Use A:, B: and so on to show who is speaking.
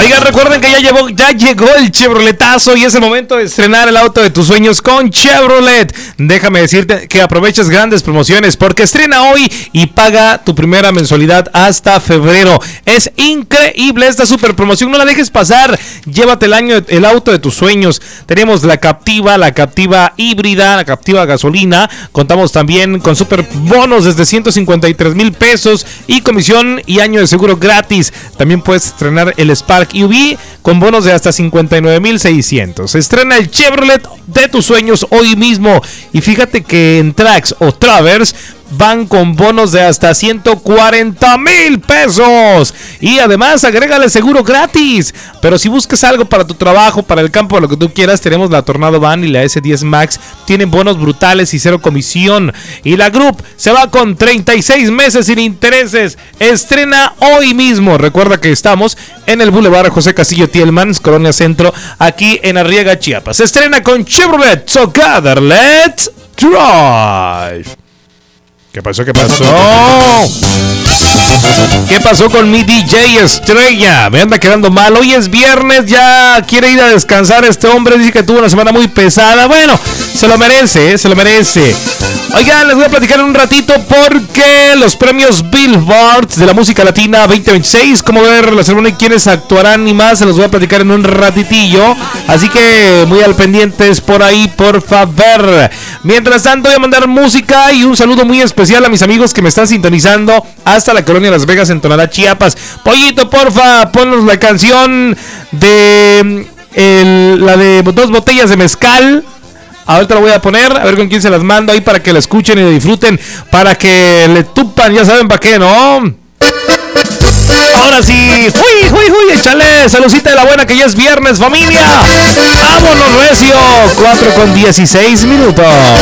A: Oigan, recuerden que ya llegó el Chevroletazo y es el momento de estrenar el auto de tus sueños con Chevrolet. Déjame decirte que aproveches grandes promociones porque estrena hoy y paga tu primera mensualidad hasta febrero. Es increíble esta super promoción, no la dejes pasar. Llévate el auto de tus sueños. Tenemos la Captiva híbrida, la Captiva gasolina. Contamos también con super bonos desde 153,000 pesos y comisión y año de seguro gratis. También puedes estrenar el Spark UV con bonos de hasta 59,600. Estrena el Chevrolet de tus sueños hoy mismo. Y fíjate que en Trax o Traverse van con bonos de hasta 140,000 pesos. Y además agrégale seguro gratis. Pero si buscas algo para tu trabajo, para el campo, lo que tú quieras, tenemos la Tornado Van y la S10 Max. Tienen bonos brutales y cero comisión. Y la Group se va con 36 meses sin intereses. Estrena hoy mismo. Recuerda que estamos en el Boulevard José Castillo Tielmans, Colonia Centro, aquí en Arriaga, Chiapas. Se estrena con Chevrolet Together. Let's Drive. ¿Qué pasó? ¿Qué pasó con mi DJ Estrella? Me anda quedando mal. Hoy es viernes, ya quiere ir a descansar este hombre. Dice que tuvo una semana muy pesada. Bueno, se lo merece, se lo merece. Oigan, les voy a platicar un ratito porque los premios Billboard de la música latina 2026, cómo ver la ceremonia y quiénes actuarán y más, se los voy a platicar en un ratitillo. Así que muy al pendientes por ahí, por favor. Mientras tanto, voy a mandar música y un saludo muy especial a mis amigos que me están sintonizando hasta la colonia Las Vegas en Tonalá, Chiapas. Pollito, porfa, ponnos la canción de la de 2 botellas de mezcal. Ahorita lo voy a poner, a ver con quién se las mando ahí para que la escuchen y la disfruten, para que le tupan, ya saben para qué, ¿no? Ahora sí, uy, échale, saludcita de la buena que ya es viernes, familia. Vámonos recio, 4:16.